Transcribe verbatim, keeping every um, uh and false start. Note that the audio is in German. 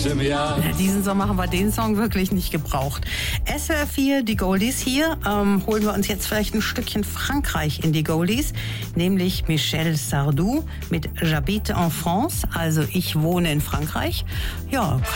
Ja, diesen Sommer haben wir den Song wirklich nicht gebraucht. S R vier, die Goldies hier. Ähm, holen wir uns jetzt vielleicht ein Stückchen Frankreich in die Goldies, nämlich Michel Sardou mit J'habite en France, also ich wohne in Frankreich. Ja,